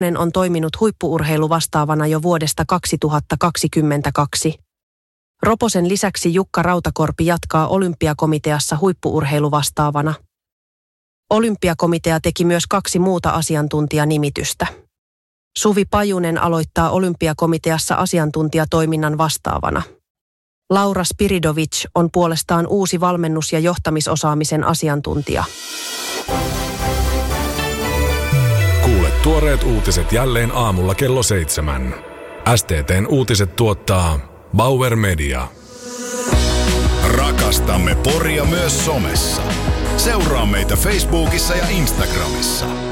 Pajunen on toiminut huippu-urheiluvastaavana jo vuodesta 2022. Roposen lisäksi Jukka Rautakorpi jatkaa Olympiakomiteassa huippu-urheiluvastaavana. Olympiakomitea teki myös 2 muuta asiantuntijanimitystä. Suvi Pajunen aloittaa Olympiakomiteassa asiantuntijatoiminnan vastaavana. Laura Spiridovic on puolestaan uusi valmennus- ja johtamisosaamisen asiantuntija. Kuule tuoreet uutiset jälleen aamulla kello 7. STT:n uutiset tuottaa Bauer Media. Rakastamme Poria myös somessa. Seuraa meitä Facebookissa ja Instagramissa.